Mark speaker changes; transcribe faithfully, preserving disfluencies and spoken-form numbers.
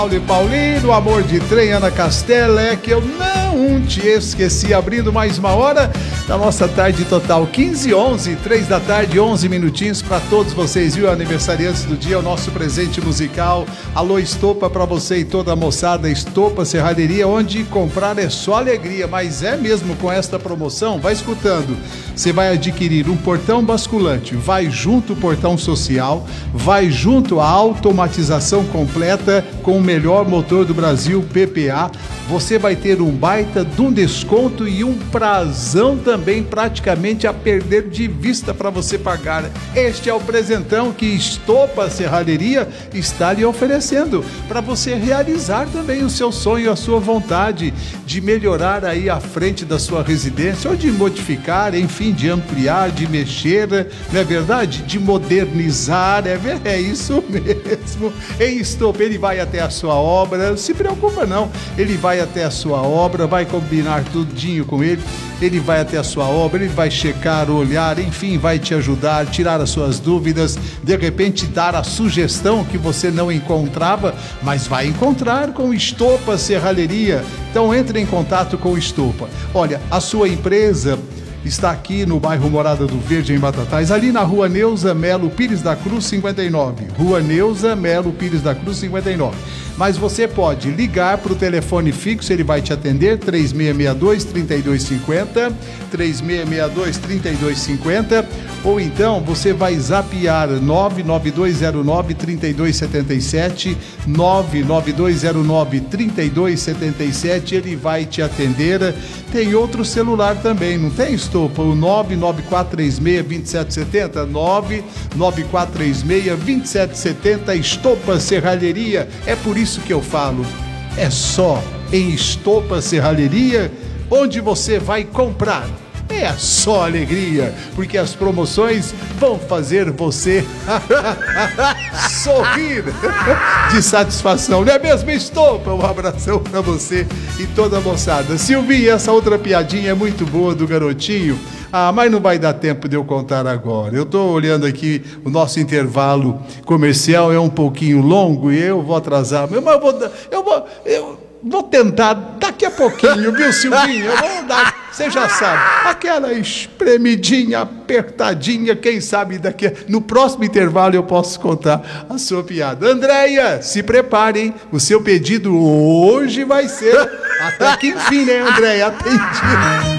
Speaker 1: Paulo e Paulino, Amor de Trem, Ana Castela, é que eu não te esqueci, abrindo mais uma hora da nossa tarde total, quinze e onze, três da tarde, onze minutinhos para todos vocês, viu, aniversariantes do dia, o nosso presente musical. Alô Estopa para você e toda a moçada, Estopa Serralheria, onde comprar é só alegria, mas é mesmo com esta promoção, vai escutando, você vai adquirir um portão basculante, vai junto o portão social, vai junto a automatização completa com o melhor motor do Brasil, P P A, você vai ter um baita de um desconto e um prazão também praticamente a perder de vista para você pagar. Este é o presentão que Estopa Serralheria está lhe oferecendo para você realizar também o seu sonho, a sua vontade de melhorar aí a frente da sua residência ou de modificar, enfim, de ampliar, de mexer, não é verdade? De modernizar, é, é isso mesmo. Em Estopa, ele vai até a sua obra, não se preocupa não, ele vai até a sua obra, vai combinar tudinho com ele, ele vai até a sua obra, ele vai checar, olhar, enfim, vai te ajudar, tirar as suas dúvidas, de repente dar a sugestão que você não encontrava, mas vai encontrar com Estopa Serralheria. Então entre em contato com Estopa. Olha, a sua empresa está aqui no bairro Morada do Verde, em Batatais, ali na rua Neuza Melo Pires da Cruz cinquenta e nove. Rua Neuza Melo Pires da Cruz cinquenta e nove. Mas você pode ligar para o telefone fixo, ele vai te atender, três seis seis dois, três dois cinco zero, três seis seis dois, três dois cinco zero, ou então você vai zapear nove nove dois zero nove, três dois sete sete, nove nove dois zero nove, três dois sete sete, ele vai te atender. Tem outro celular também, não tem, Estopa? O nove nove quatro três seis, dois sete sete zero, nove nove quatro três seis, dois sete sete zero, Estopa Serralheria. É por isso que eu falo, é só em Estopa Serralheria onde você vai comprar. É só alegria, porque as promoções vão fazer você sorrir de satisfação, não é mesmo, Estopa? Um abração pra você e toda a moçada. Silvinha, essa outra piadinha é muito boa do garotinho. Ah, mas não vai dar tempo de eu contar agora. Eu tô olhando aqui, o nosso intervalo comercial é um pouquinho longo e eu vou atrasar. Mas eu vou, eu vou, eu vou tentar daqui a pouquinho, viu, Silvinha? Eu vou dar, você já sabe, aquela espremidinha, apertadinha, quem sabe daqui a, no próximo intervalo eu posso contar a sua piada. Andréia, se preparem, o seu pedido hoje vai ser até que enfim, né, Andréia? Atendido.